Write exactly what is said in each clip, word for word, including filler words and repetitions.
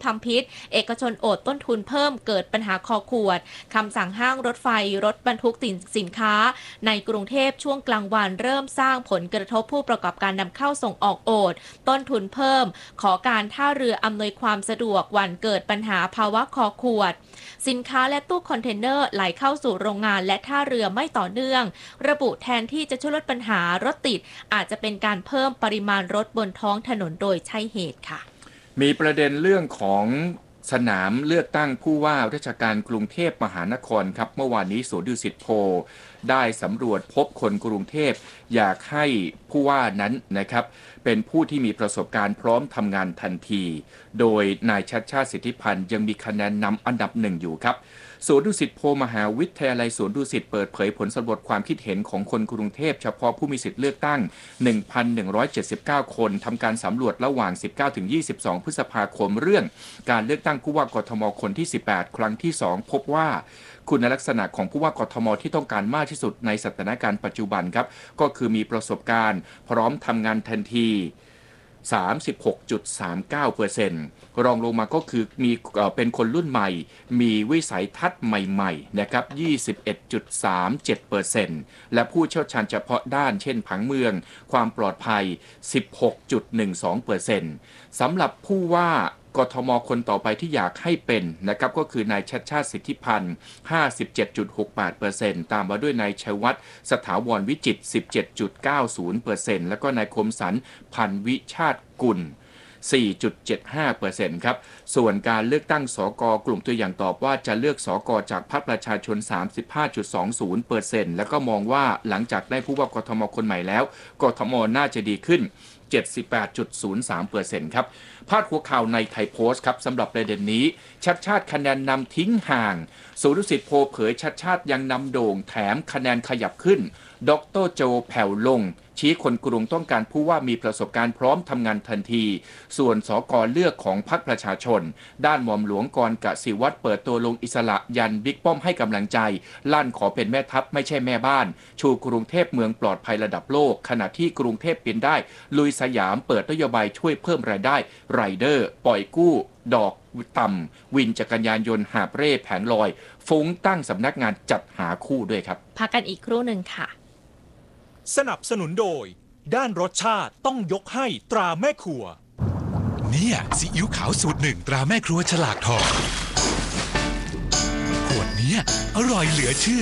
ำพิษเอกชนโอดต้นทุนเพิ่มเกิดปัญหาคอขวดคำสั่งห้างรถไฟรถบรรทุกสินค้าในกรุงเทพช่วงกลางวันเริ่มสร้างผลกระทบผู้ประกอบการนำเข้าส่งออกโอดต้นทุนเพิ่มขอการท่าเรืออำนวยความสะดวกวันเกิดปัญหาภาวะคอขวดสินค้าและตู้คอนเทนเนอร์ไหลเข้าสู่โรงงานและท่าเรือไม่ต่อเนื่องระบุแทนที่จะช่วยลดปัญหารถติดอาจจะเป็นการเพิ่มปริมาณรถบนท้องถนนโดยใช่เหตุค่ะมีประเด็นเรื่องของสนามเลือกตั้งผู้ว่าราชการกรุงเทพมหานครครับเมื่อวานนี้ศูนย์ดุสิตโพลได้สำรวจพบคนกรุงเทพอยากให้ผู้ว่านั้นนะครับเป็นผู้ที่มีประสบการณ์พร้อมทำงานทันทีโดยนายชัชชาติสิทธิพันธ์ยังมีคะแนนนำอันดับหนึ่งอยู่ครับศูนย์ดุสิตโพลมหาวิทยาลัยสวนดุสิตเปิดเผยผลสำรวจความคิดเห็นของคนกรุงเทพเฉพาะผู้มีสิทธิ์เลือกตั้ง หนึ่งพันหนึ่งร้อยเจ็ดสิบเก้า คนทำการสำรวจระหว่าง สิบเก้าถึงยี่สิบสอง พฤษภาคมเรื่องการเลือกตั้งผู้ว่ากทมคนที่ สิบแปด ครั้งที่ สอง พบว่าคุณลักษณะของผู้ว่ากทมที่ต้องการมากที่สุดในสถานการณ์ปัจจุบันครับก็คือมีประสบการณ์พร้อมทำงานทันทีสามสิบหกจุดสามเก้าเปอร์เซ็นต์ รองลงมาก็คือมีเป็นคนรุ่นใหม่มีวิสัยทัศน์ใหม่ๆนะครับ ยี่สิบเอ็ดจุดสามเจ็ดเปอร์เซ็นต์ และผู้เชี่ยวชาญเฉพาะด้านเช่นผังเมืองความปลอดภัย สิบหกจุดหนึ่งสองเปอร์เซ็นต์ สำหรับผู้ว่ากทมคนต่อไปที่อยากให้เป็นนะครับก็คือนายชัชชาติสิทธิพันธ์ ห้าสิบเจ็ดจุดหกแปดเปอร์เซ็นต์ ตามมาด้วยนายชัยวัฒน์สถาวรวิจิตร สิบเจ็ดจุดเก้าศูนย์เปอร์เซ็นต์ แล้วก็นายคมสันต์พันวิชาติกุล สี่จุดเจ็ดห้าเปอร์เซ็นต์ ครับส่วนการเลือกตั้งสกกลุ่มตัวอย่างตอบว่าจะเลือกสกจากพรรคประชาชน สามสิบห้าจุดสองศูนย์เปอร์เซ็นต์ แล้วก็มองว่าหลังจากได้ผู้ว่ากทมคนใหม่แล้วกทมน่าจะดีขึ้น เจ็ดสิบแปดจุดศูนย์สามเปอร์เซ็นต์ ครับพาดหัวข่าวในไทยโพสต์ครับสำหรับประเด็นนี้ชัดชาติคะแนนนำทิ้งห่างศูนย์ดุสิตโพลเผยชัดชาติยังนำโด่งแถมคะแนนขยับขึ้นดร.โจแผ่วลงชี้คนกรุงต้องการผู้ว่ามีประสบการณ์พร้อมทำงานทันทีส่วนสกเลือกของพรรคประชาชนด้านหม่อมหลวงกรกสิวัตรเปิดตัวลงอิสระยันบิ๊กป้อมให้กำลังใจลั่นขอเป็นแม่ทัพไม่ใช่แม่บ้านชูกรุงเทพเมืองปลอดภัยระดับโลกขณะที่กรุงเทพเป็นได้ลุยสยามเปิดนโยบายช่วยเพิ่มรายได้ไรเดอร์ปล่อยกู้ดอกต่ำวินจักรยานยนต์หาบเร่แผงลอยฟุ้งตั้งสำนักงานจัดหาคู่ด้วยครับพักกันอีกครู่หนึ่งค่ะสนับสนุนโดยด้านรสชาติต้องยกให้ตราแม่ครัวเนี่ยซีอิ๊วขาวสูตรหนึ่งตราแม่ครัวฉลากทองขวดนี้อร่อยเหลือเชื่อ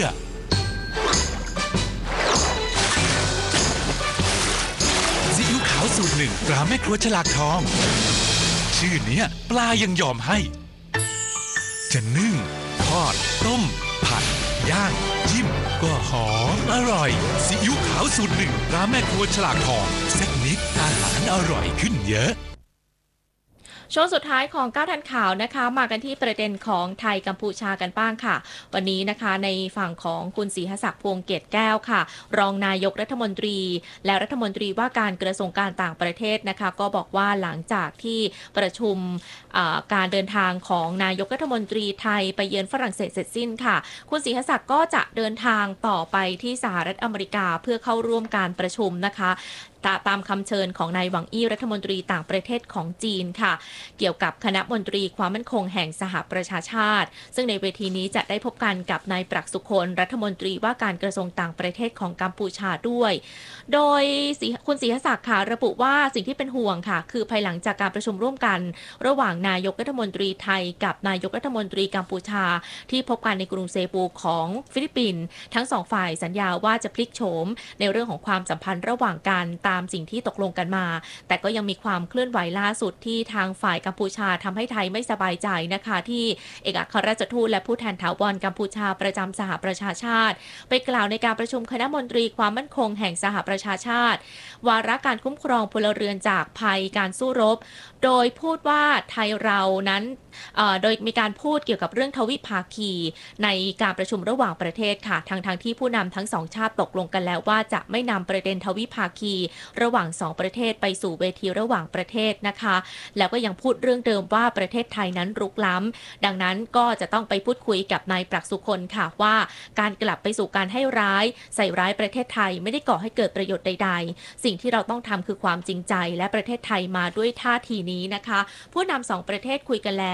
ซีอิ๊วขาวสูตรหนึ่งตราแม่ครัวฉลากทองชื่อเนี้ยปลายังยอมให้จะนึ่งทอดต้มผัดย่างจิ้มก็หอมอร่อยซีอิ๊วขาวสูตรหนึ่งตราแม่ครัวฉลากทองสักนิดอาหารอร่อยขึ้นเยอะช่วงสุดท้ายของก้าวทันข่าวนะคะมากันที่ประเด็นของไทยกัมพูชากันบ้างค่ะวันนี้นะคะในฝั่งของคุณศรีหศักดิ์พวงเกตแก้วค่ะรองนายกรัฐมนตรีและรัฐมนตรีว่าการกระทรวงการต่างประเทศนะคะก็บอกว่าหลังจากที่ประชุมการเดินทางของนายกรัฐมนตรีไทยไปเยือนฝรั่งเศสเสร็จสิ้นค่ะคุณศรีหศักดิ์ก็จะเดินทางต่อไปที่สหรัฐอเมริกาเพื่อเข้าร่วมการประชุมนะคะตามคำเชิญของนายหวังอี้รัฐมนตรีต่างประเทศของจีนค่ะเกี่ยวกับคณะมนตรีความมั่นคงแห่งสหประชาชาติซึ่งในเวทีนี้จะได้พบกันกับนายปรักษ์สุคนรัฐมนตรีว่าการกระทรวงต่างประเทศของกัมพูชาด้วยโดยคุณศรีหศักดิ์ค่ะระบุว่าสิ่งที่เป็นห่วงค่ะคือภายหลังจากการประชุมร่วมกันระหว่างนายกรัฐมนตรีไทยกับนายกรัฐมนตรีกัมพูชาที่พบกันในกรุงเซปูของฟิลิปปินส์ทั้งสองฝ่ายสัญญาว่าจะพลิกโฉมในเรื่องของความสัมพันธ์ระหว่างกันตามสิ่งที่ตกลงกันมาแต่ก็ยังมีความเคลื่อนไหวล่าสุดที่ทางฝ่ายกัมพูชาทำให้ไทยไม่สบายใจนะคะที่เอกอัครราชทูตและผู้แทนถาวรกัมพูชาประจำสหประชาชาติไปกล่าวในการประชุมคณะมนตรีความมั่นคงแห่งสหประชาชาติวาระการคุ้มครองพลเรือนจากภัยการสู้รบโดยพูดว่าไทยเรานั้นโดยมีการพูดเกี่ยวกับเรื่องทวิภาคีในการประชุมระหว่างประเทศค่ะทางทางที่ผู้นำทั้งสองชาติตกลงกันแล้วว่าจะไม่นำประเด็นทวิภาคีระหว่างสองประเทศไปสู่เวทีระหว่างประเทศนะคะแล้วก็ยังพูดเรื่องเดิมว่าประเทศไทยนั้นรุกล้ำดังนั้นก็จะต้องไปพูดคุยกับนายปรักษ์สุคนค่ะว่าการกลับไปสู่การให้ร้ายใส่ร้ายประเทศไทยไม่ได้ก่อให้เกิดประโยชน์ใดๆสิ่งที่เราต้องทำคือความจริงใจและประเทศไทยมาด้วยท่าทีนี้นะคะผู้นำสองประเทศคุยกันแล้ว